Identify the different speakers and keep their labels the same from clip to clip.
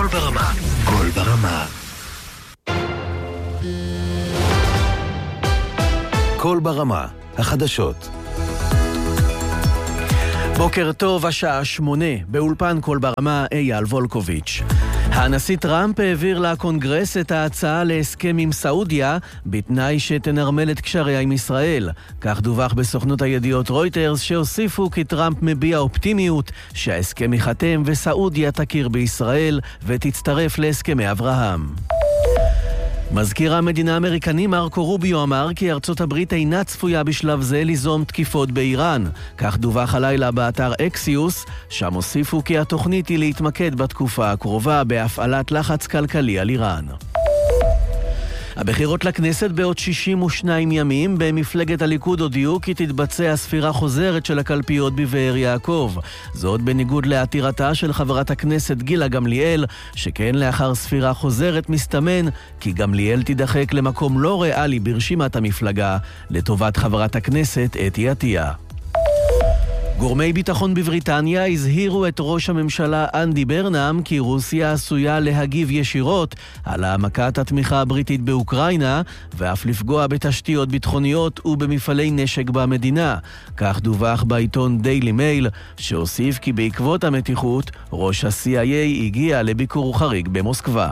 Speaker 1: קול ברמה. קול ברמה. קול ברמה. החדשות. בוקר טוב, השעה 8, באולפן קול ברמה, אייל וולקוביץ'. הנשיא טראמפ העביר לקונגרס את ההצעה להסכם עם סעודיה, בתנאי שתנרמל את קשריה עם ישראל. כך דווח בסוכנות הידיעות רויטרס, שהוסיפו כי טראמפ מביע אופטימיות שההסכם ייחתם וסעודיה תכיר בישראל ותצטרף להסכמי אברהם. מזכיר המדינה האמריקני מרקו רוביו אמר כי ארצות הברית אינה צפויה בשלב זה ליזום תקיפות באיראן. כך דווח הלילה באתר אקסיוס, שם הוסיפו כי התוכנית היא להתמקד בתקופה הקרובה בהפעלת לחץ כלכלי על איראן. הבחירות לכנסת בעוד 62 ימים במפלגת הליכוד הודיעו כי תתבצע ספירה חוזרת של הקלפיות בבאר יעקב. זאת בניגוד לעתירתה של חברת הכנסת גילה גמליאל, שכן לאחר ספירה חוזרת מסתמן כי גמליאל תידחק למקום לא ריאלי ברשימת המפלגה, לטובת חברת הכנסת אתי עטיה. גורמי ביטחון בבריטניה הזהירו את ראש הממשלה אנדי ברנאם כי רוסיה עשויה להגיב ישירות על העמקת התמיכה הבריטית באוקראינה ואף לפגוע בתשתיות ביטחוניות ובמפעלי נשק במדינה. כך דווח בעיתון דיילי מייל, שהוסיף כי בעקבות המתיחות ראש ה-CIA הגיע לביקור חריג במוסקבה.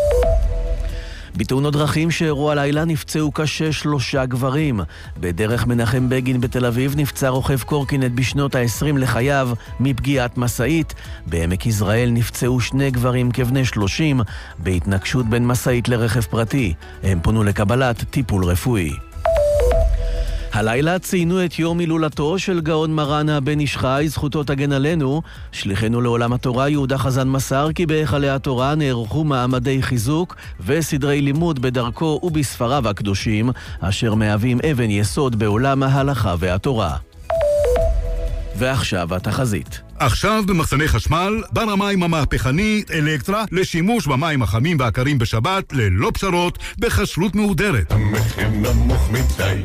Speaker 1: בתאונות דרכים שאירעו הלילה נפצעו קשה 3 גברים. בדרך מנחם בגין בתל אביב נפצע רוכב קורקינט בשנות ה-20 לחייו מפגיעת מסעית. בעמק יזרעאל נפצעו 2 גברים כבני 30 בהתנגשות בין מסעית לרכב פרטי. הם פונו לקבלת טיפול רפואי. הלילה ציינו את יום הילולתו של גאון מרן הבן איש חי, זכותו תגן עלינו. שליחנו לעולם התורה יהודה חזן מסר כי בהיכלי התורה נערכו מעמדי חיזוק וסדרי לימוד בדרכו ובספריו הקדושים, אשר מהווים אבן יסוד בעולם ההלכה והתורה. ועכשיו התחזית.
Speaker 2: עכשיו במחסני חשמל, בר המים המהפכני אלקטרה לשימוש במים החמים והקרים בשבת ללא פשרות בחשלות מהודרת.
Speaker 3: המחיר נמוך מדי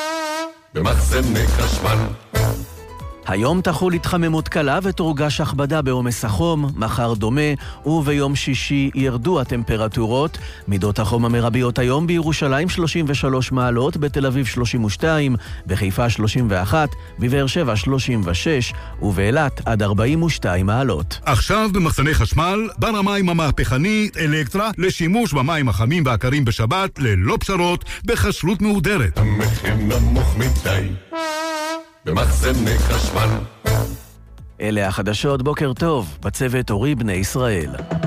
Speaker 3: במחסני חשמל.
Speaker 1: היום תחול התחממות קלה ותורגש הכבדה בעומס החום, מחר דומה, וביום שישי ירדו הטמפרטורות. מידות החום המרביות היום בירושלים 33 מעלות, בתל אביב 32, בחיפה 31, בבאר שבע 36, ובאילת עד 42 מעלות.
Speaker 2: עכשיו במחסני חשמל, בר המים המהפכני אלקטרה לשימוש במים החמים והקרים בשבת ללא פשרות בחשלות מהודרת.
Speaker 3: המחיר נמוך מדי במחסני חשמל.
Speaker 1: אלה החדשות, בוקר טוב, בצוות אורי בני ישראל.